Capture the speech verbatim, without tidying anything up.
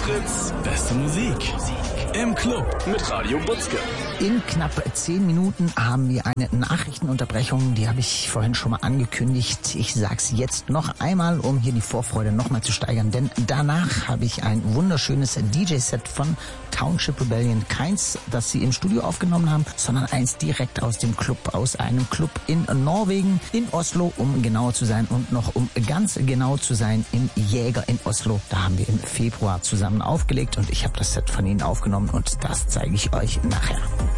Fritz, beste Musik. Im Club mit Radio Butzke. In knapp zehn Minuten haben wir eine Nachrichtenunterbrechung, die habe ich vorhin schon mal angekündigt. Ich sag's jetzt noch einmal, um hier die Vorfreude nochmal zu steigern, denn danach habe ich ein wunderschönes D J-Set von Township Rebellion. Keins, das sie im Studio aufgenommen haben, sondern eins direkt aus dem Club, aus einem Club in Norwegen, in Oslo, um genauer zu sein, und noch um ganz genau zu sein, im Jäger in Oslo. Da haben wir im Februar zusammen aufgelegt und ich habe das Set von ihnen aufgenommen und das zeige ich euch nachher.